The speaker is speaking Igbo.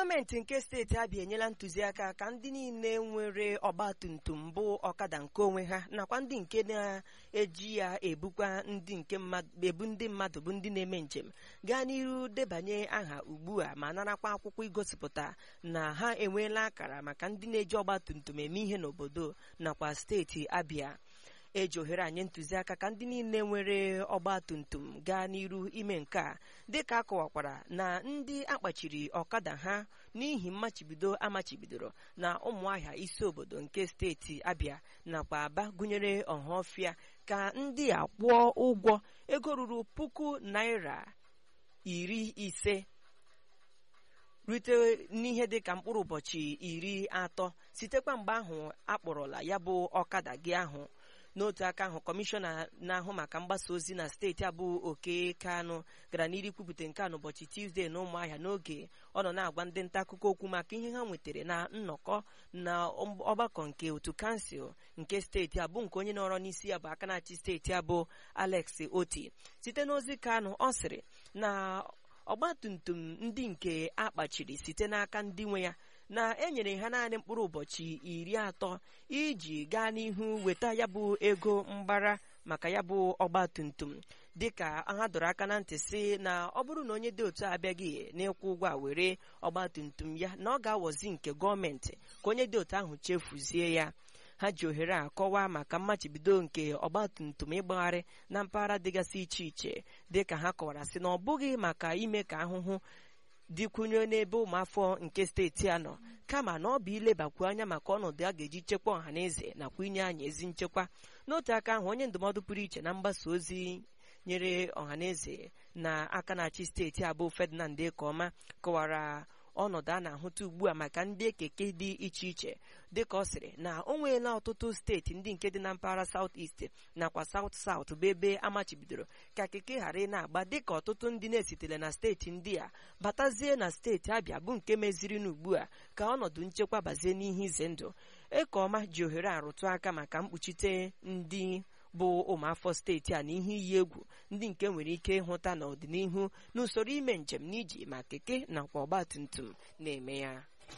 gọọmenti nke steeti Abịa enyela ntụziaka ka ndị niile nwere ọgbatumtum bụ ọkada nke onwe ha nakwa ndị nke na-eji ya ebukwa ebu ndị mmadụ bụ ndị na-eme njem gaa n'ihu debanye aha ugbu a ma narakwa akwụkwọ igosipụta na ha enweela akara maka ndị na-eji ọgbatumtum eme ihe n'obodo nakwa steeti Abịa. Eji ohere anyị ntụziaka ka ndị niile nwere ọgbatumtum gaa n'iru ime nke a dịka akọwakwara na ndị akpachiri ọkada ha n'ihi mmachibido amachibidoro na Ụmụahịa isi obodo nke steeti Abịa nakwa Aba gụnyere Ọhafịa ka ndị a kwụọ ụgwọ ego ruru Naira 50 rute n'ihe dịka mkpụrụ ụbọchị 30 sitekwa mgbe ahụ akpọrọla ya bụ ọkada gị ahụ. N'otu aka ahụ, kọmishọna na-ahụ maka mgbasa ozi na steeti abụ Oke Kanụ gara n'iru kwupụta nke a n'ụbọchị Tuzdee na Ụmụahịa n'oge ọ nọ na-agwa ndị nta akụkọ okwu maka ihe ha nwetara na nnọkọ na ọgbakọ nke otu kansụl nke steeti abụ nke onye nọrọ n'isi ya bụ aka na-achị steeti abụ Alex Oti. Site n'ozi Kanụ, ọ sịrị na ọgbatumtum ndị nke akpachiri site n'aka ndị nwe ya na enyere ha naanị mkpụrụ ụbọchị 30 iji gaa n'ihu weta ya bụ ego mgbara maka ya bụ ọgbatumtum, dịka ha dọrọ aka na ntị sị na ọ bụrụ na onye dị otu abịaghị n'ịkwụ ụgwọ a were ọgbatumtum ya na ọ ga-awọzi nke gọọmenti ka onye dị otu ahụ chefuzie ya. Ha ji ohere a kọwaa maka mmachibido nke ọgbatumtum ịgbagharị na mpaghara dịgasị iche iche, dịka ha kọwara sị na ọ bụghị maka ime ka ahụhụ dịkwunye n'ebe ụmụafọ nke steeti a nọ, kama na ọ bụ ilebakwu anya maka ọnọdụ a ga-eji chekwa ọhaneze nakwa inye anyị ezi nchekwa. N'otu aka ahụ, onye ndụmọdụ pụrụ iche na mgbasa ozi nyere ọhaneze na aka na-achị steeti abụ Ferdinand Ekoma kọwara ọnọdụ a na-ahụta ugbu a maka ndị ekeke dị iche iche, dịka ọ sịrị na o nweela ọtụtụ steeti ndị nke dị na mpaghara South East nakwa South South bụ ebe amachibidoro ka keke ghara ị na-agba, dịka ọtụtụ ndị na-esitere na steeti ndị a batazie na steeti Abịa bụ nke meziri n'ugbu a ka ọnọdụ nchekwa bazie n'ihe ize ndụ. Ekoma ji ohere arụtụ aka maka mkpuchite ndị bụ ụmụafọ steeti a na ihe iyi egwu ndị nke nwere ike ịhụta n'ọdịnihu n'usoro ime njem n'iji ma keke nakwa ọgbatumtum na-eme ya.